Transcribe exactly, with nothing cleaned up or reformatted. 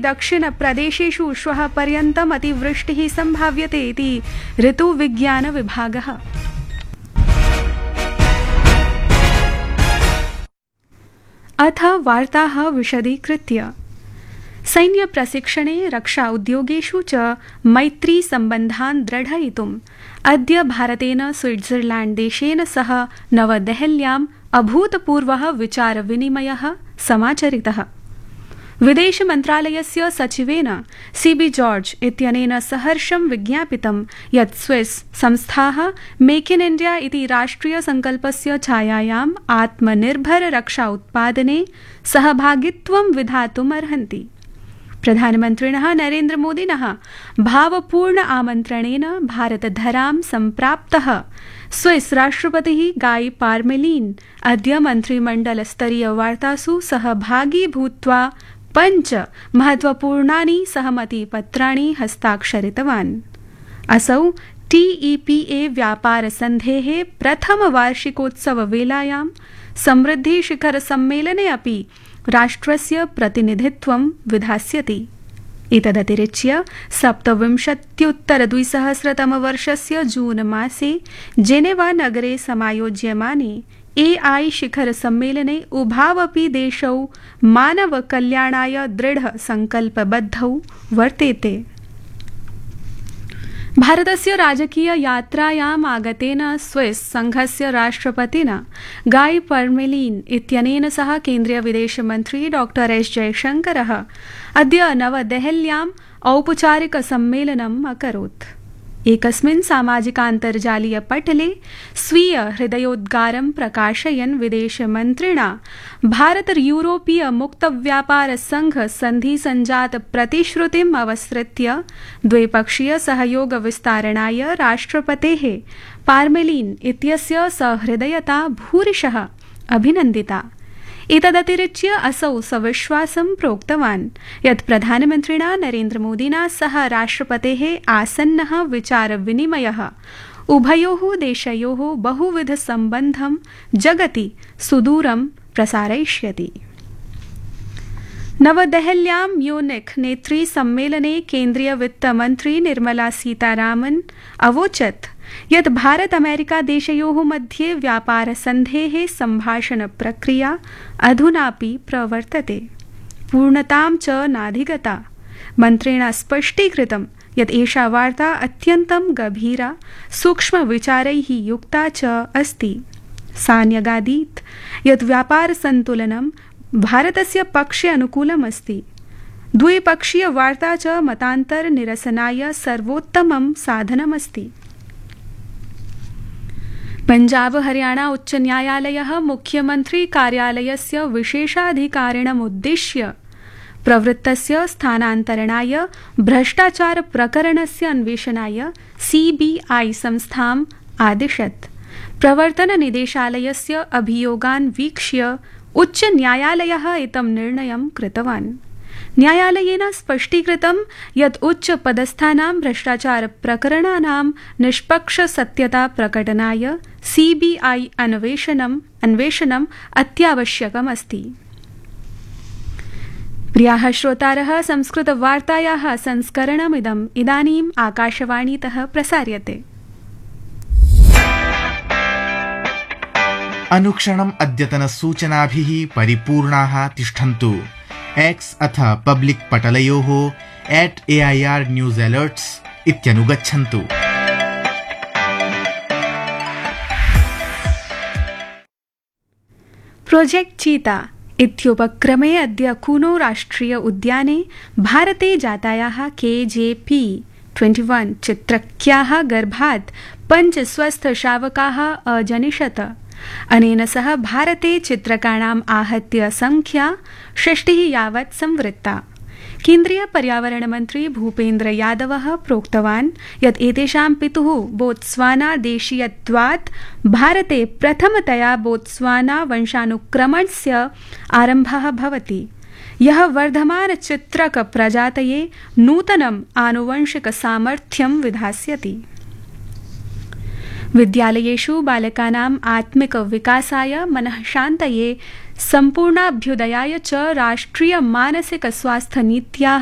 दक्षिणप्रदेशेषु श्वः पर्यन्तम् अतिवृष्टिः सम्भाव्यते इति ऋतुविज्ञानविभागः। अथ वार्ताः विशदीकृत्य। सैन्यप्रशिक्षणे रक्षा उद्योगेषु च मैत्री सम्बन्धान् दृढयितुम् अद्य भारतेन स्विट्जरलैण्ड देशेन सह नवदेहल्याम् अभूतपूर्वः विचारविनिमयः समाचरितः। विदेशमन्त्रालयस्य सचिवेन सीबी जॉर्ज इत्यनेन सहर्षं विज्ञापितं यत् स्विस् संस्थाः मेक इन इण्डिया इति राष्ट्रियसङ्कल्पस्य छायायाम् आत्मनिर्भर रक्षा उत्पादने सहभागित्वं विधातुम् अर्हन्ति। प्रधानमन्त्रिणः नरेन्द्रमोदिनः भावपूर्ण आमन्त्रणेन भारतधरां सम्प्राप्तः स्विस् राष्ट्रपतिः गाई पार्मेलिन अद्य मन्त्रिमण्डलस्तरीयवार्तासु सहभागी भूत्वा पञ्च महत्वपूर्णानि सहमतिपत्राणि हस्ताक्षरितवान्। असौ टीईपीए व्यापारसन्धेः प्रथमवार्षिकोत्सववेलायां समृद्धिशिखरसम्मेलने अपि राष्ट्रस्य प्रतिनिधित्वं विधास्यति। एतदतिरिच्य सप्तविंशत्युत्तरद्विसहस्रतमवर्षस्य जून मासे जेनेवा नगरे समायोज्यमाने एआई शिखर सम्मेलने उभावपि देशौ मानवकल्याणाय दृढ संकल्पबद्धौ वर्तेते। भारतस्य राजकीय यात्रायाम् आगतेन स्विस् संघस्य राष्ट्रपतिना गाई पार्मेलिन इत्यनेन सह केन्द्रीय विदेशमन्त्री डॉक्टर एस जयशंकरः अद्य नवदेहल्याम् औपचारिक सम्मेलनम् अकरोत्। एकस्मिन् सामाजिकान्तर्जालीय पटले स्वीय हृदयोद्गारं प्रकाशयन् विदेशमन्त्रिणा भारत यूरोपीय मुक्तव्यापार संघ सन्धि सञ्जात प्रतिश्रुतिम् अवसृत्य द्विपक्षीय सहयोग विस्तारणाय राष्ट्रपतेः पार्मेलिन इत्यस्य सहृदयता भूरिशः अभिनन्दिता। एतदतिरिच्य असौ सविश्वासं प्रोक्तवान् यत् प्रधानमन्त्रिणा नरेन्द्रमोदिना सह राष्ट्रपतेः आसन्नः विचारविनिमयः उभयोः देशयोः बहुविधसम्बन्धं जगति सुदूरं प्रसारयिष्यति। नवदेहल्यां यूनिक नेत्री सम्मेलने केन्द्रीय वित्तमन्त्री निर्मला सीतारामन् अवोचत् यत् भारत अमेरिका देशयोः मध्ये व्यापारसन्धेः सम्भाषण प्रक्रिया अधुनापि प्रवर्तते, पूर्णतां च नाधिगता। मन्त्रिणा स्पष्टीकृतं यत् एषा वार्ता अत्यन्तं गभीरा सूक्ष्मविचारैः युक्ता च अस्ति। सा न्यगादीत् यत् व्यापारसन्तुलनं भारतस्य पक्षे अनुकूलमस्ति। द्विपक्षीय वार्ता च मतान्तरनिरसनाय सर्वोत्तमं साधनमस्ति। पंजाब हरियाणा उच्च न्यायालयः मुख्यमंत्री कार्यालयस्य विशेषाधिकारिणमुद्दिश्य प्रवृत्तस्य स्थानान्तरणाय भ्रष्टाचार प्रकरणस्य अन्वेषणाय सीबीआई संस्थाम् आदिशत्। प्रवर्तन निदेशालयस्य अभियोगान् वीक्ष्य उच्च न्यायालयः इदं निर्णयं कृतवान्। न्यायालयेन स्पष्टीकृतं यत् उच्च पदस्थानां भ्रष्टाचार प्रकरणानां निष्पक्ष सत्यता प्रकटनाय सीबीआई अन्वेषणम् अन्वेषणम् अत्यावश्यकमस्ति। प्रियाः श्रोतारः, संस्कृतवार्तायाः संस्करणमिदम् इदानीम् आकाशवाणीतः प्रसार्यते। अनुक्षणम् अद्यतनसूचनाभिः परिपूर्णाः तिष्ठन्तु। एक्स अथ public पटलयोः eight AIR news alerts इत्यनुगच्छन्तु। Project चीता इत्युपक्रमे अद्य कूनो राष्ट्रिय उद्याने भारते जातायाः केजेपी इक्कीस चित्रक्याः गर्भात् पञ्च स्वस्थशावकाः अजनिषत। अनेन सह भारते चित्रकाणाम् आहत्य संख्या षष्टिः यावत् संवृत्ता। केन्द्रीय पर्यावरण मंत्री भूपेन्द्र यादवः प्रोक्तवान् यत् एतेषां पितुः बोत्स्वाना देशीयत्वात् भारते प्रथमतया बोत्स्वाना वंशानुक्रमणस्य आरम्भः भवति, यः वर्धमान चित्रक प्रजातये नूतनम् आनुवंशिक सामर्थ्यं विधास्यति। विद्यालयेषु बालकानाम् आत्मिक विकासाय, मनःशान्तये, सम्पूर्णाभ्युदयाय च राष्ट्रिय मानसिक स्वास्थ्य नीत्याः